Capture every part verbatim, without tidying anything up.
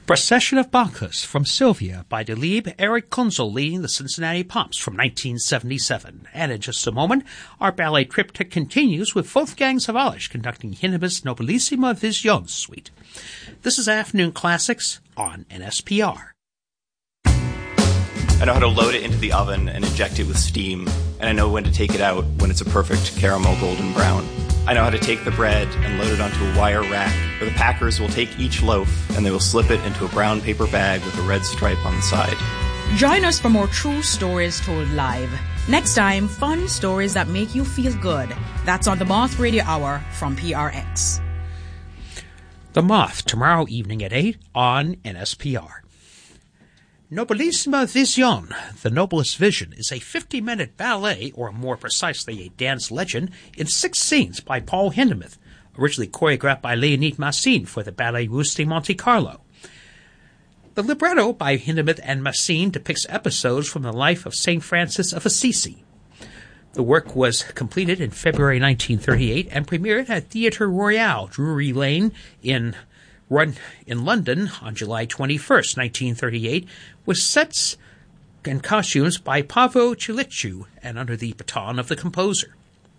Procession of Bacchus from Sylvia by Delibes Eric Kunzel leading the Cincinnati Pops from nineteen seventy-seven. And in just a moment, our ballet triptych continues with Wolfgang Sawallisch conducting Hindeburg's Nobilissima Vision Suite. This is Afternoon Classics on N S P R. I know how to load it into the oven and inject it with steam, and I know when to take it out when it's a perfect caramel golden brown. I know how to take the bread and load it onto a wire rack, where the packers will take each loaf and they will slip it into a brown paper bag with a red stripe on the side. Join us for more true stories told live. Next time, fun stories that make you feel good. That's on the Moth Radio Hour from P R X. The Moth, tomorrow evening at eight on N S P R. Nobilissima Vision, The Noblest Vision, is a fifty-minute ballet, or more precisely a dance legend, in six scenes by Paul Hindemith, originally choreographed by Leonid Massine for the Ballet Russe de Monte Carlo. The libretto by Hindemith and Massine depicts episodes from the life of Saint Francis of Assisi. The work was completed in February nineteen thirty-eight and premiered at Theatre Royal, Drury Lane, in run in London on July twenty-first, nineteen thirty-eight, with sets and costumes by Paavo Chilichu and under the baton of the composer.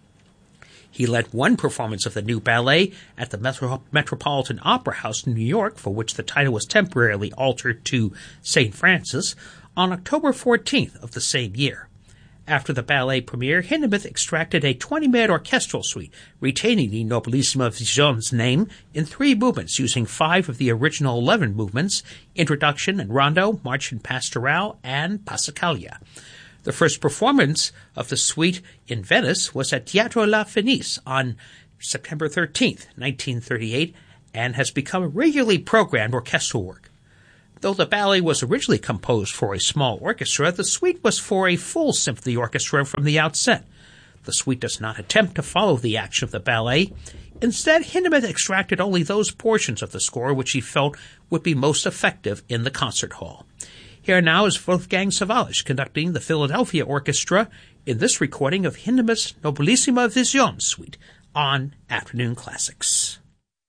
He led one performance of the new ballet at the Metro- Metropolitan Opera House in New York, for which the title was temporarily altered to Saint Francis, on October fourteenth of the same year. After the ballet premiere, Hindemith extracted a twenty-minute orchestral suite, retaining the Nobilissima Vision's name in three movements, using five of the original eleven movements: Introduction and Rondo, March and Pastoral, and Passacaglia. The first performance of the suite in Venice was at Teatro La Fenice on September thirteenth, nineteen thirty-eight, and has become a regularly programmed orchestral work. Though the ballet was originally composed for a small orchestra, the suite was for a full symphony orchestra from the outset. The suite does not attempt to follow the action of the ballet. Instead, Hindemith extracted only those portions of the score which he felt would be most effective in the concert hall. Here now is Wolfgang Sawallisch conducting the Philadelphia Orchestra in this recording of Hindemith's Nobilissima Vision Suite on Afternoon Classics.